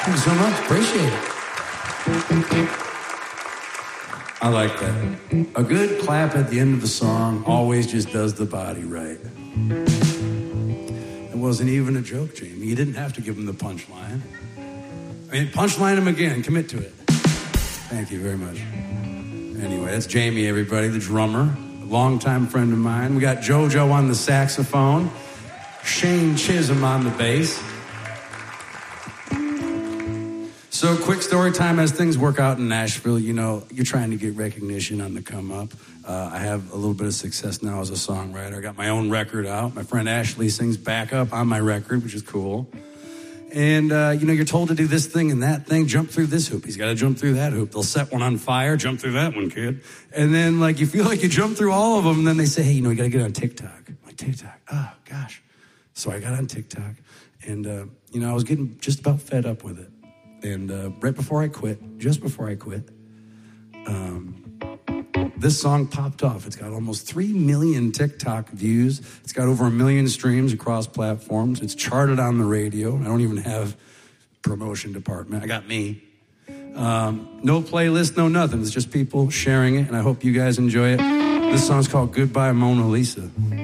Thank you so much. Appreciate it. I like that. A good clap at the end of a song always just does the body right. It wasn't even a joke, Jamie. You didn't have to give him the punchline. I mean, punchline him again. Commit to it. Thank you very much. Anyway, that's Jamie, everybody, the drummer, a longtime friend of mine. We got JoJo on the saxophone, Shane Chisholm on the bass. So quick story time as things work out in Nashville. You know, you're trying to get recognition on the come up. I have a little bit of success now as a songwriter. I got my own record out. My friend Ashley sings backup on my record, which is cool. And, you know, you're told to do this thing and that thing, jump through this hoop. He's got to jump through that hoop. They'll set one on fire, jump through that one, kid. And then, like, you feel like you jump through all of them, and then they say, hey, you know, you got to get on TikTok. I'm like, TikTok? Oh, gosh. So I got on TikTok, and, you know, I was getting just about fed up with it. And right before I quit, just before I quit, this song popped off. It's got almost 3 million TikTok views. It's got over 1 million streams across platforms. It's charted on the radio. I don't even have promotion department. I got me. No playlist, no nothing. It's just people sharing it, and I hope you guys enjoy it. This song's called Goodbye Mona Lisa.